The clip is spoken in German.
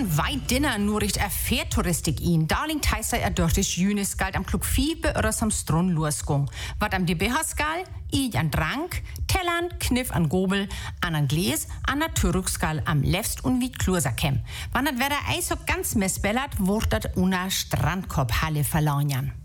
an weit Dinner nur recht Touristik in. Darling heißt er durch das Jünis galt am Klug 4 bei oder am Stron losgung. Wat am DB skal, i an Drank, Tellern, Kniff an Gobel, an Gläs, an der Türkskal am Lefst und wie Kluserkem. Wann dat wäre Eis so ganz messbellert, wurde dat una Strandkorbhalle verlaunern.